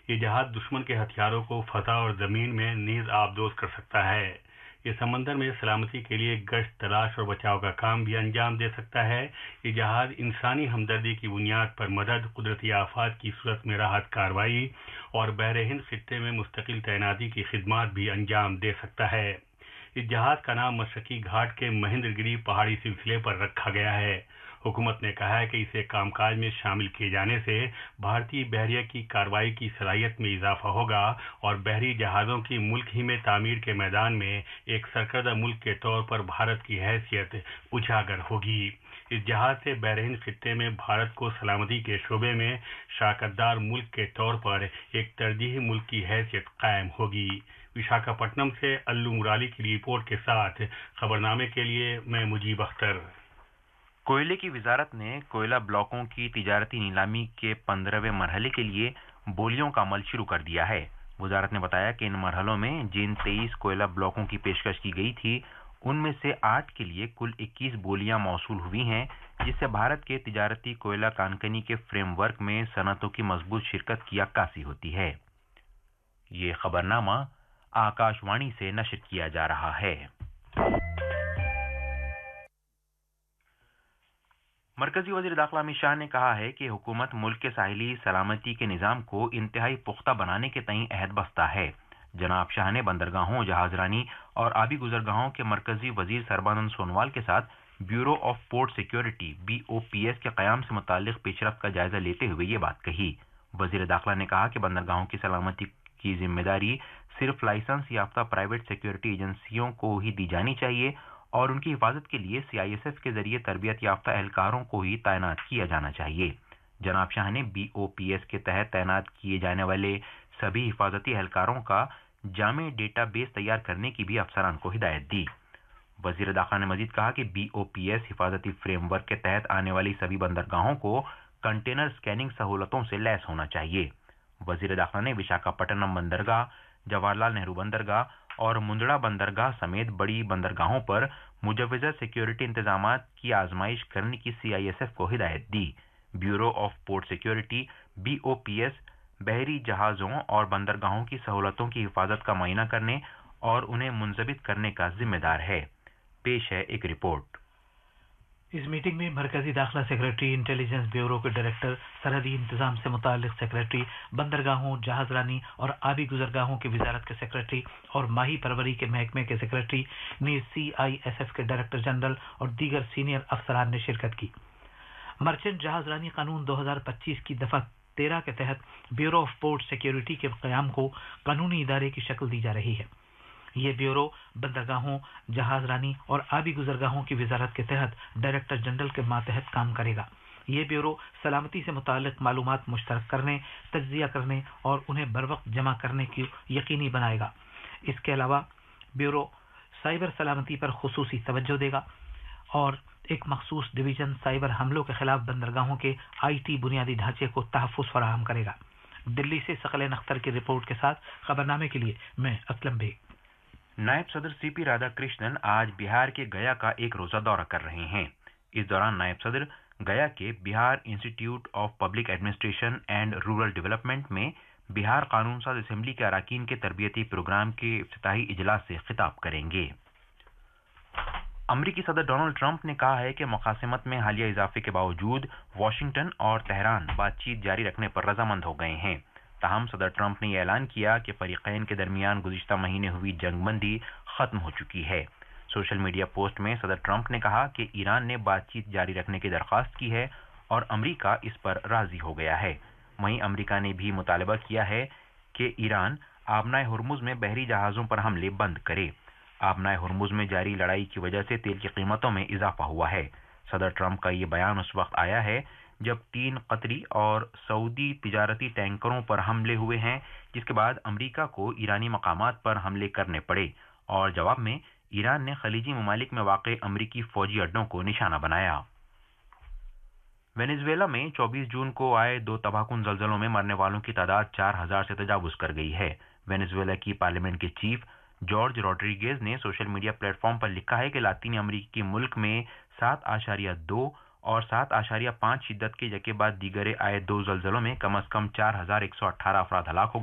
یہ جہاز دشمن کے ہتھیاروں کو فضا اور زمین میں نیز آبدوز کر سکتا ہے۔ یہ سمندر میں سلامتی کے لیے گشت، تلاش اور بچاؤ کا کام بھی انجام دے سکتا ہے۔ یہ جہاز انسانی ہمدردی کی بنیاد پر مدد، قدرتی آفات کی صورت میں راحت کارروائی اور بحر ہند خطے میں مستقل تعیناتی کی خدمات بھی انجام دے سکتا ہے۔ اس جہاز کا نام مشرقی گھاٹ کے مہندر گری پہاڑی سلسلے پر رکھا گیا ہے۔ حکومت نے کہا ہے کہ اسے کام کاج میں شامل کیے جانے سے بھارتی بحریہ کی کارروائی کی صلاحیت میں اضافہ ہوگا اور بحری جہازوں کی ملک ہی میں تعمیر کے میدان میں ایک سرکردہ ملک کے طور پر بھارت کی حیثیت اجاگر ہوگی۔ اس جہاز سے بحر ہند خطے میں بھارت کو سلامتی کے شعبے میں شراکت دار ملک کے طور پر ایک ترجیحی ملک کی حیثیت قائم ہوگی۔ وشاکھاپٹنم سے الو مرالی کی رپورٹ کے ساتھ خبرنامے کے لیے میں مجیب اختر۔ کوئلے کی وزارت نے کوئلہ بلاکوں کی تجارتی نیلامی کے 15ویں مرحلے کے لیے بولیوں کا عمل شروع کر دیا ہے۔ وزارت نے بتایا کہ ان مرحلوں میں جن 23 کوئلہ بلاکوں کی پیشکش کی گئی تھی ان میں سے 8 کے لیے کل 21 بولیاں موصول ہوئی ہیں، جس سے بھارت کے تجارتی کوئلہ کانکنی کے فریم ورک میں صنعتوں کی مضبوط شرکت کی عکاسی ہوتی ہے۔ یہ خبرنامہ آکاش وانی سے نشر کیا جا رہا ہے۔ مرکزی وزیر داخلہ امت شاہ نے کہا ہے کہ حکومت ملک کے ساحلی سلامتی کے نظام کو انتہائی پختہ بنانے کے تئیں عہد بستہ ہے۔ جناب شاہ نے بندرگاہوں، جہاز رانی اور آبی گزرگاہوں کے مرکزی وزیر سربانند سونوال کے ساتھ bureau of port security BOPS کے قیام سے متعلق پیش رفت کا جائزہ لیتے ہوئے یہ بات کہی۔ وزیر داخلہ نے کہا کہ بندرگاہوں کی سلامتی کی ذمہ داری صرف لائسنس یافتہ پرائیویٹ سیکیورٹی ایجنسیوں کو ہی دی جانی چاہیے اور ان کی حفاظت کے لیے CISF کے ذریعے تربیت یافتہ اہلکاروں کو ہی تعینات کیا جانا چاہیے۔ جناب شاہ نے BOPS کے تحت تعینات کیے جانے والے سبھی حفاظتی اہلکاروں کا جامع ڈیٹا بیس تیار کرنے کی بھی افسران کو ہدایت دی۔ وزیر داخلہ نے مزید کہا کہ BOPS حفاظتی فریم ورک کے تحت آنے والی سبھی بندرگاہوں کو کنٹینر سکیننگ سہولتوں سے لیس ہونا چاہیے۔ وزیر داخلہ نے وشاکھاپٹنم بندرگاہ، جواہر لال نہرو بندرگاہ اور منڈڑا بندرگاہ سمیت بڑی بندرگاہوں پر مجوزہ سیکیورٹی انتظامات کی آزمائش کرنے کی CISF کو ہدایت دی۔ Bureau of port security BOPS بحری جہازوں اور بندرگاہوں کی سہولتوں کی حفاظت کا معائنہ کرنے اور انہیں منضبط کرنے کا ذمہ دار ہے۔ پیش ہے ایک رپورٹ۔ اس میٹنگ میں مرکزی داخلہ سیکریٹری، انٹیلیجنس بیورو کے ڈائریکٹر، سرحدی انتظام سے متعلق سیکریٹری، بندرگاہوں، جہاز رانی اور آبی گزرگاہوں کی وزارت کے سیکریٹری اور ماہی پروری کے محکمے کے سیکریٹری، نیز CISF کے ڈائریکٹر جنرل اور دیگر سینئر افسران نے شرکت کی۔ مرچنٹ جہاز رانی قانون 2025 کی دفعہ 13 کے تحت بیورو آف پورٹ سیکیورٹی کے قیام کو قانونی ادارے کی شکل دی جا رہی ہے۔ یہ بیورو بندرگاہوں، جہاز رانی اور آبی گزرگاہوں کی وزارت کے تحت ڈائریکٹر جنرل کے ماتحت کام کرے گا۔ یہ بیورو سلامتی سے متعلق معلومات مشترک کرنے، تجزیہ کرنے اور انہیں بروقت جمع کرنے کی یقینی بنائے گا۔ اس کے علاوہ بیورو سائبر سلامتی پر خصوصی توجہ دے گا اور ایک مخصوص ڈویژن سائبر حملوں کے خلاف بندرگاہوں کے IT بنیادی ڈھانچے کو تحفظ فراہم کرے گا۔ دلی سے ثقلین اختر کی رپورٹ کے ساتھ خبرنامے کے لیے میں اسلم بیگ۔ نائب صدر CP رادھا کرشنن آج بہار کے گیا کا ایک روزہ دورہ کر رہے ہیں۔ اس دوران نائب صدر گیا کے بہار انسٹی ٹیوٹ of public administration and rural development میں بہار قانون ساز اسمبلی کے اراکین کے تربیتی پروگرام کے افتتاحی اجلاس سے خطاب کریں گے۔ امریکی صدر ڈونلڈ ٹرمپ نے کہا ہے کہ مقاسمت میں حالیہ اضافے کے باوجود واشنگٹن اور تہران بات چیت جاری رکھنے پر رضامند ہو گئے ہیں۔ تاہم صدر ٹرمپ نے یہ اعلان کیا کہ فریقین کے درمیان گزشتہ مہینے ہوئی جنگ بندی ختم ہو چکی ہے۔ سوشل میڈیا پوسٹ میں صدر ٹرمپ نے کہا کہ ایران نے بات چیت جاری رکھنے کی درخواست کی ہے اور امریکہ اس پر راضی ہو گیا ہے۔ وہیں امریکہ نے بھی مطالبہ کیا ہے کہ ایران آبنائے ہرمز میں بحری جہازوں پر حملے بند کرے۔ آبنائے ہرمز میں جاری لڑائی کی وجہ سے تیل کی قیمتوں میں اضافہ ہوا ہے۔ صدر ٹرمپ کا یہ بیان اس وقت آیا ہے جب 3 قطری اور سعودی تجارتی ٹینکروں پر حملے ہوئے ہیں، جس کے بعد امریکہ کو ایرانی مقامات پر حملے کرنے پڑے اور جواب میں ایران نے خلیجی ممالک میں واقع امریکی فوجی اڈوں کو نشانہ بنایا۔ وینزویلا میں 24 جون کو آئے 2 تباہ کن زلزلوں میں مرنے والوں کی تعداد 4000 سے تجاوز کر گئی ہے۔ وینزویلا کی پارلیمنٹ کے چیف جارج روڈریگیز نے سوشل میڈیا پلیٹ فارم پر لکھا ہے کہ لاطینی امریکی ملک میں 7.2 और 7.5 शिद्दत के यके बाद दीगरे आए 2 जलजलों में कम से कम 4,118 अफराद हलाक हो